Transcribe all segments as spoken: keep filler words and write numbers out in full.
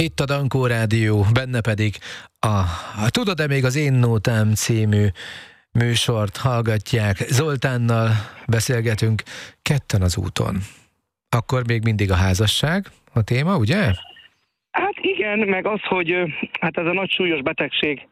Itt a Dankó Rádió, benne pedig a, a Tudod-e még az Én Nótám című műsort hallgatják. Zoltánnal beszélgetünk ketten az úton. Akkor még mindig a házasság a téma, ugye? Hát igen, meg az, hogy hát ez a nagy súlyos betegség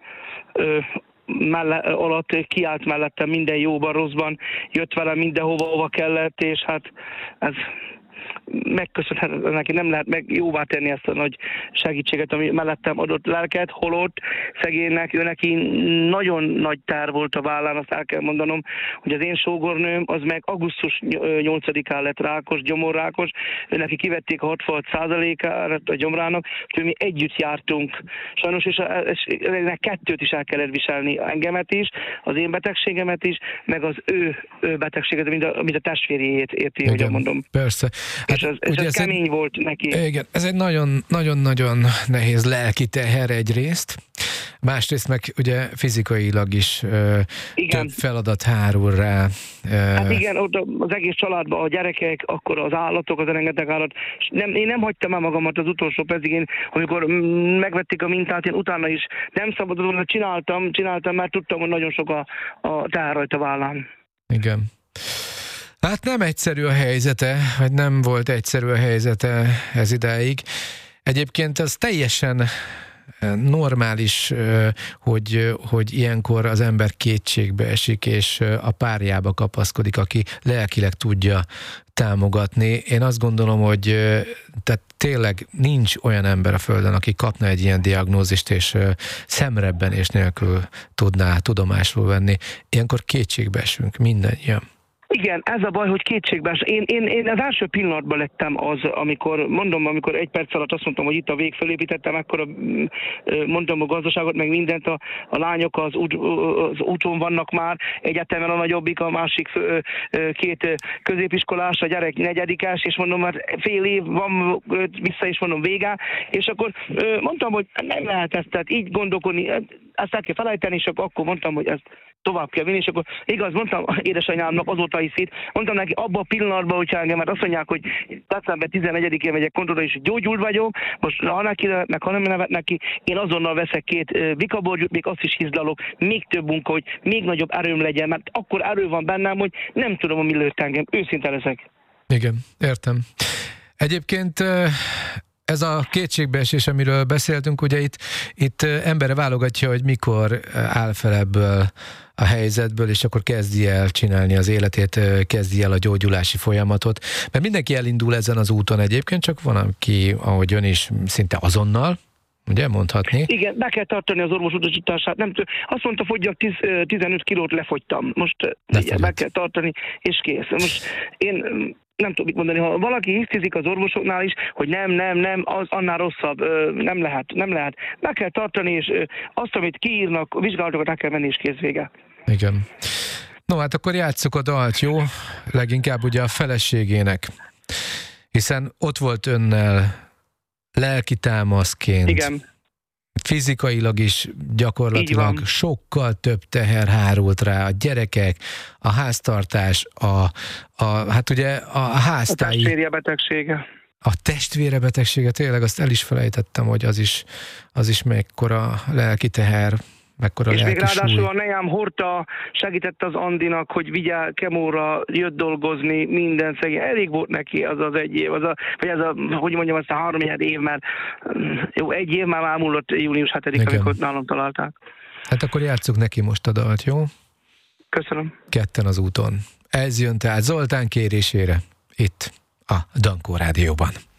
melle, alatt kiállt mellettem minden jóban, rosszban, jött velem mindenhova, hova kellett, és hát ez megköszönhetetlen neki, nem lehet meg jóvá tenni ezt a nagy segítséget, ami mellettem adott lelket, holott szegénynek, ő neki nagyon nagy tár volt a vállán, azt el kell mondanom, hogy az én sógornőm az meg augusztus nyolcadikán lett rákos, gyomorrákos, ő neki kivették a hatvanhat százalékát a gyomrának, úgyhogy mi együtt jártunk. Sajnos, és, és ennek kettőt is el kellett viselni, engemet is, az én betegségemet is, meg az ő, ő betegséget, mint a, mint a testvérjét érti, hogy mondom. Persze. Hát, és ez, és ez kemény egy, volt neki. Igen, ez egy nagyon-nagyon nehéz lelki teher egyrészt, másrészt meg ugye fizikailag is ö, több feladat hárul rá. Ö... Hát igen, ott az egész családban a gyerekek, akkor az állatok, az rengeteg állat. Nem, én nem hagytam el magamat az utolsó percig, én, amikor megvették a mintát, én utána is nem szabadon, hogy csináltam, csináltam, mert tudtam, hogy nagyon sok a, a teher rajta vállám. Igen. Hát nem egyszerű a helyzete, vagy nem volt egyszerű a helyzete ez idáig. Egyébként az teljesen normális, hogy, hogy ilyenkor az ember kétségbe esik, és a párjába kapaszkodik, aki lelkileg tudja támogatni. Én azt gondolom, hogy tehát tényleg nincs olyan ember a Földön, aki kapna egy ilyen diagnózist, és szemrebbenés nélkül tudná tudomásul venni. Ilyenkor kétségbe esünk mindannyian. Igen, ez a baj, hogy kétségbees. Én, én, én az első pillanatban lettem az, amikor, mondom, amikor egy perc alatt azt mondtam, hogy itt a vég fölépítettem, akkor mondtam a gazdaságot, meg mindent, a, a lányok az, út, az úton vannak már, egyetemen a nagyobbik, a másik két középiskolás, a gyerek negyedikás, és mondom, hát fél év van, vissza is mondom vége, és akkor mondtam, hogy nem lehet ezt, tehát így gondolkodni, ezt el kell felejteni, és akkor mondtam, hogy ezt tovább kell vinni, és akkor igaz, mondtam édesanyámnak azóta is itt, mondtam neki abban a pillanatban, hogyha engem, mert azt mondják, hogy december tizenegyedikén megyek kontrollra, és gyógyult vagyok, most ha neki nevetnek, ha nem nevet neki, én azonnal veszek két bikaborgyút, még azt is hizlalok, még több munka, hogy még nagyobb erőm legyen, mert akkor erő van bennem, hogy nem tudom, hogy mi lőtt engem, őszinte leszek. Igen, értem. Egyébként ez a kétségbeesés, amiről beszéltünk, ugye itt, itt embere válogatja, hogy mikor áll fel ebből a helyzetből, és akkor kezdi el csinálni az életét, kezdi el a gyógyulási folyamatot. Mert mindenki elindul ezen az úton egyébként, csak van, aki, ahogy ön is, szinte azonnal, ugye, mondhatni? Igen, be kell tartani az orvos utasítását. Nem tudom, azt mondta, fogyjak tizenöt kilót, lefogytam. Most igen, be kell tartani, és kész. Most én nem tudom mit mondani, ha valaki hisztizik az orvosoknál is, hogy nem, nem, nem, az annál rosszabb, nem lehet, nem lehet. Be kell tartani, és azt, amit kiírnak, vizsgálatokat el kell menni, és kész, vége. Igen. No, hát akkor játsszuk a dalt, jó? Leginkább ugye a feleségének. Hiszen ott volt önnel lelki támaszként. Igen. Fizikailag is gyakorlatilag sokkal több teher hárult rá, a gyerekek, a háztartás, a, a hát ugye a háztáji... A testvére betegsége. A testvére betegsége, tényleg azt el is felejtettem, hogy az is, az is mekkora lelki teher, mekkora és lelki még ráadásul súly. A nejám hordta, segített az Andinak, hogy vigyál kemóra, jött dolgozni, minden szegény. Elég volt neki az az egy év, az a, vagy ez a, hogy mondjam, azt a három év, mert jó, egy év már elmúlott június hetedikén, amikor nálam találták. Hát akkor játsszuk neki most a dalt, jó? Köszönöm. Ketten az úton. Ez jön tehát Zoltán kérésére, itt a Dankó Rádióban.